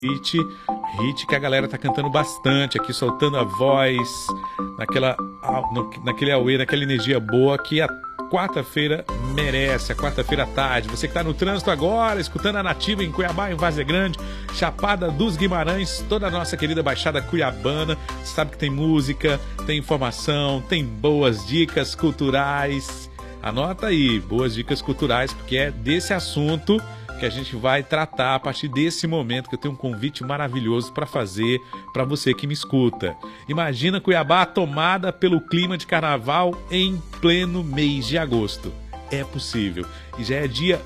Hit que a galera tá cantando bastante aqui, soltando a voz, naquele auê, naquela energia boa que a quarta-feira merece, a quarta-feira à tarde. Você que tá no trânsito agora, escutando a Nativa em Cuiabá, em Várzea Grande, Chapada dos Guimarães, toda a nossa querida Baixada Cuiabana, sabe que tem música, tem informação, tem boas dicas culturais. Anota aí, boas dicas culturais, porque é desse assunto que a gente vai tratar a partir desse momento, que eu tenho um convite maravilhoso para fazer para você que me escuta. Imagina Cuiabá tomada pelo clima de carnaval em pleno mês de agosto. É possível. E já é dia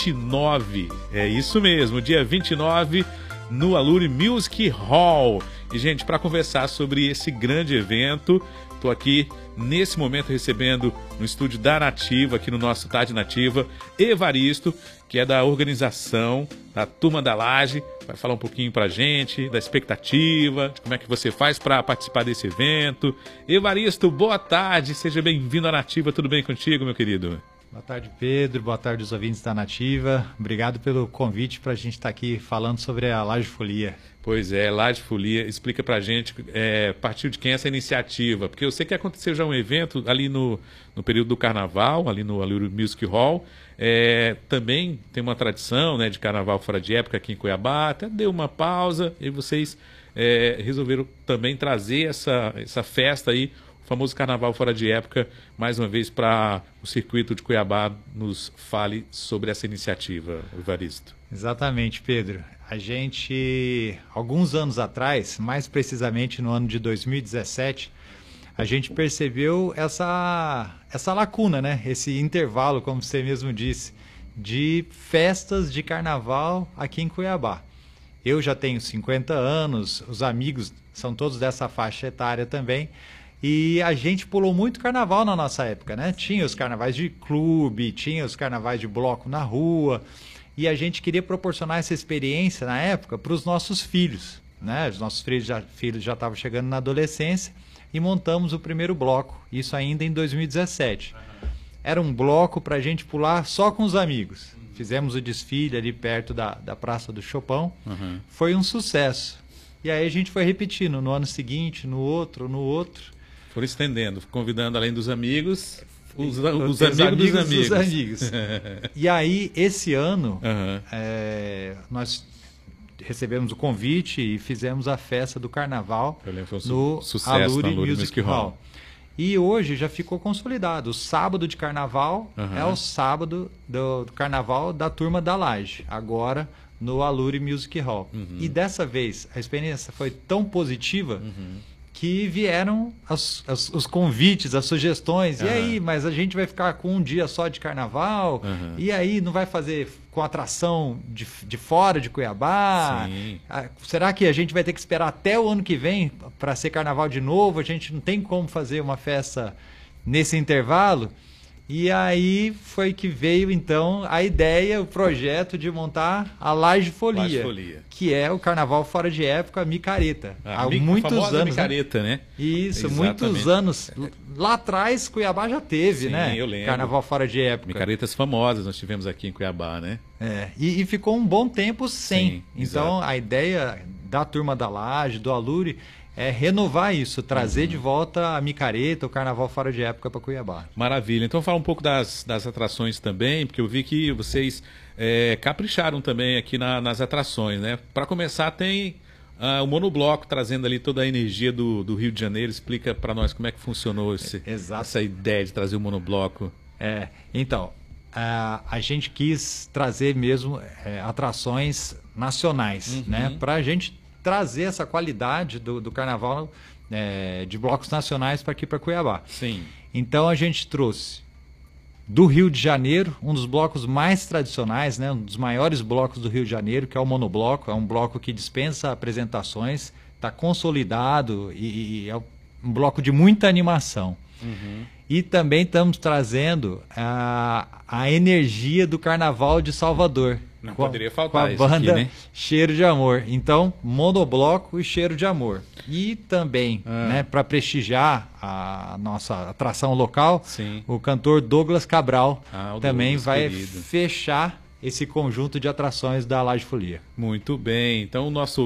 29, é isso mesmo, dia 29 no Alure Music Hall. E, gente, para conversar sobre esse grande evento, estou aqui nesse momento recebendo no estúdio da Nativa, aqui no nosso Tarde Nativa, Evaristo, que é da organização da Turma da Laje, vai falar um pouquinho pra gente da expectativa, de como é que você faz para participar desse evento. Evaristo, boa tarde, seja bem-vindo à Nativa, tudo bem contigo, meu querido? Boa tarde, Pedro, boa tarde aos ouvintes da Nativa, obrigado pelo convite para a gente estar aqui falando sobre a Laje Folia. Pois é, Laje Folia, explica pra gente partiu de quem é essa iniciativa, porque eu sei que aconteceu já um evento ali no período do carnaval, ali no Alure Music Hall, também tem uma tradição, né, de carnaval fora de época aqui em Cuiabá, até deu uma pausa e vocês resolveram também trazer essa festa aí, o famoso carnaval fora de época, mais uma vez para o circuito de Cuiabá. Nos fale sobre essa iniciativa, Evaristo. Exatamente, Pedro. A gente, alguns anos atrás, mais precisamente no ano de 2017, a gente percebeu essa lacuna, né? Esse intervalo, como você mesmo disse, de festas de carnaval aqui em Cuiabá. Eu já tenho 50 anos, os amigos são todos dessa faixa etária também, e a gente pulou muito carnaval na nossa época, né? Tinha os carnavais de clube, tinha os carnavais de bloco na rua, e a gente queria proporcionar essa experiência na época para os nossos filhos, né? Os nossos filhos já estavam chegando na adolescência e montamos o primeiro bloco, isso ainda em 2017. Era um bloco para a gente pular só com os amigos. Fizemos o desfile ali perto da Praça do Chopão, foi um sucesso. E aí a gente foi repetindo no ano seguinte, no outro. Foram estendendo, convidando além dos amigos, os amigos dos amigos. E aí, esse ano, nós recebemos o convite e fizemos a festa do carnaval no Alure Music Hall. E hoje já ficou consolidado. O sábado de carnaval é o sábado do carnaval da Turma da Laje, agora no Alure Music Hall. E dessa vez a experiência foi tão positiva que vieram os convites, as sugestões. E aí, mas a gente vai ficar com um dia só de carnaval? E aí, não vai fazer com atração de fora de Cuiabá? Será que a gente vai ter que esperar até o ano que vem para ser carnaval de novo? A gente não tem como fazer uma festa nesse intervalo? E aí foi que veio, então, a ideia, o projeto de montar a Laje Folia, que é o carnaval fora de época, micareta. Há muitos anos, micareta, né? Isso, exatamente. Muitos anos. Lá atrás, Cuiabá já teve, né? Eu lembro. Carnaval fora de época. Micaretas famosas nós tivemos aqui em Cuiabá, né? E ficou um bom tempo sem. Sim, então, a ideia da Turma da Laje, do Alure, é renovar isso, trazer de volta a micareta, o carnaval fora de época para Cuiabá. Maravilha. Então fala um pouco das atrações também, porque eu vi que vocês capricharam também aqui nas atrações, né? Para começar, tem o monobloco trazendo ali toda a energia do Rio de Janeiro. Explica para nós como é que funcionou essa ideia de trazer o monobloco. Então, a gente quis trazer mesmo atrações nacionais, né? Para a gente trazer essa qualidade do carnaval de blocos nacionais para aqui para Cuiabá. Sim. Então a gente trouxe do Rio de Janeiro, um dos blocos mais tradicionais, né, um dos maiores blocos do Rio de Janeiro, que é o monobloco. É um bloco que dispensa apresentações, está consolidado e é um bloco de muita animação. E também estamos trazendo a energia do Carnaval de Salvador. Não poderia faltar com a banda aqui, né? Cheiro de Amor. Então, monobloco e Cheiro de Amor. E também, né, para prestigiar a nossa atração local, o cantor Douglas Cabral também vai fechar esse conjunto de atrações da Laje Folia. Muito bem. Então, o nosso